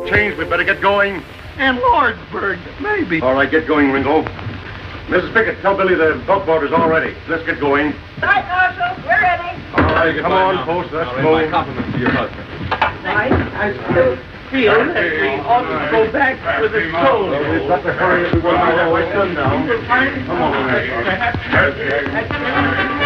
changed. We better get going. And Lordsburg, maybe. All right, get going, Ringo. Mrs. Pickett, tell Billy the boat board's all ready. Let's get going. Right, Marshal. We're ready. All right, come on, folks. Let's go. My compliments to your husband. I still feel that we ought to go back with the soul. We've got to hurry if we want to get my son now. Come on. Perhaps.